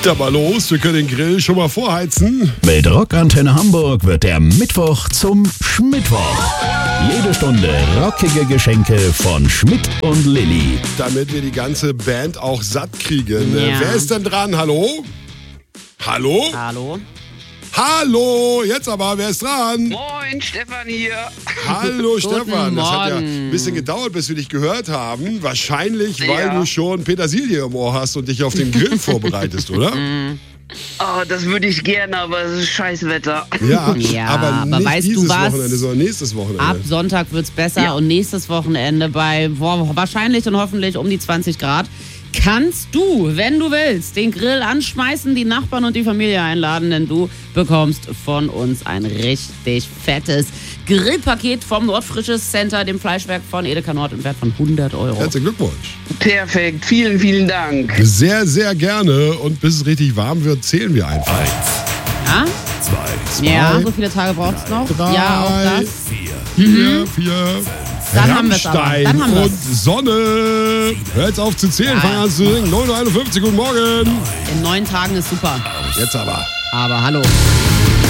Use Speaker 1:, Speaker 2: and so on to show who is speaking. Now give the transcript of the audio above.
Speaker 1: legt aber los. Wir können den Grill schon mal vorheizen.
Speaker 2: Mit Rockantenne Hamburg wird der Mittwoch zum Schmittwoch. Jede Stunde rockige Geschenke von Schmidt und Lilly.
Speaker 1: Damit wir die ganze Band auch satt kriegen.
Speaker 3: Ja.
Speaker 1: Wer ist denn dran? Hallo? Hallo?
Speaker 3: Hallo?
Speaker 1: Hallo? Jetzt aber, wer ist dran?
Speaker 4: Moin, Stefan hier.
Speaker 1: Hallo Stefan. Das hat ja
Speaker 3: Morgen.
Speaker 1: ein bisschen gedauert, bis wir dich gehört haben. Wahrscheinlich, weil
Speaker 4: Ja.
Speaker 1: du schon Petersilie im Ohr hast und dich auf den Grill vorbereitest, oder?
Speaker 4: Oh, das würde ich gerne, aber es ist scheiß Wetter.
Speaker 1: Ja,
Speaker 3: Ja,
Speaker 1: aber
Speaker 3: aber
Speaker 1: nicht
Speaker 3: weißt du
Speaker 1: dieses
Speaker 3: was?
Speaker 1: Wochenende, sondern nächstes Wochenende.
Speaker 3: Ab Sonntag wird's besser und nächstes Wochenende bei wahrscheinlich und hoffentlich um die 20 Grad kannst du, wenn du willst, den Grill anschmeißen, die Nachbarn und die Familie einladen, denn du bekommst von uns ein richtig fettes Grillpaket vom Nordfrisches Center, dem Fleischwerk von Edeka Nord im Wert von 100 €.
Speaker 1: Herzlichen Glückwunsch.
Speaker 4: Perfekt, vielen, vielen Dank.
Speaker 1: Sehr, sehr gerne. Und bis es richtig warm wird, zählen wir einfach.
Speaker 3: Ja?
Speaker 2: 2,
Speaker 3: Ja, so viele Tage braucht's noch.
Speaker 1: 3,
Speaker 3: Ja, auch das.
Speaker 1: 4, 4.
Speaker 3: Dann haben wir's aber.
Speaker 1: Rammstein
Speaker 3: Dann haben wir's.
Speaker 1: und Sonne. Hör jetzt auf zu zählen,
Speaker 3: Ja.
Speaker 1: fang an zu singen. 9:51 Uhr, guten Morgen.
Speaker 3: In 9 Tagen ist super.
Speaker 1: Jetzt aber.
Speaker 3: Aber hallo.